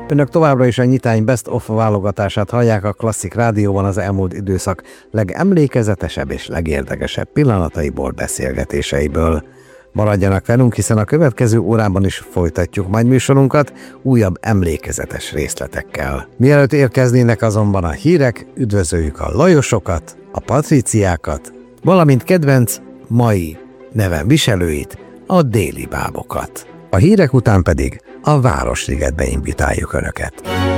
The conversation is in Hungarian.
Önök továbbra is a Nyitány Best of válogatását hallják a Klasszik Rádióban az elmúlt időszak legemlékezetesebb és legérdekesebb pillanataiból, beszélgetéseiből. Maradjanak velünk, hiszen a következő órában is folytatjuk majd műsorunkat újabb emlékezetes részletekkel. Mielőtt érkeznének azonban a hírek, üdvözöljük a Lajosokat, a Patriciákat, valamint kedvenc mai neven viselőit, a Déli bábokat. A hírek után pedig a Városligetbe invitáljuk Önöket.